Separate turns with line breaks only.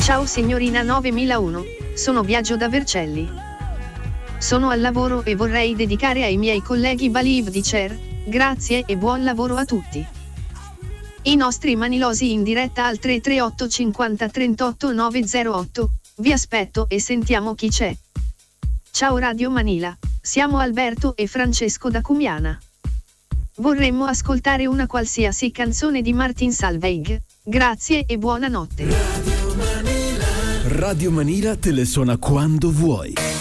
Ciao signorina 9001, sono Biagio da Vercelli. Sono al lavoro e vorrei dedicare ai miei colleghi Believe di Cher, grazie e buon lavoro a tutti. I nostri manilosi in diretta al 338 50 38 908, vi aspetto e sentiamo chi c'è. Ciao Radio Manila, siamo Alberto e Francesco da Cumiana. Vorremmo ascoltare una qualsiasi canzone di Martin Solveig, grazie e buonanotte.
Radio Manila te le suona quando vuoi.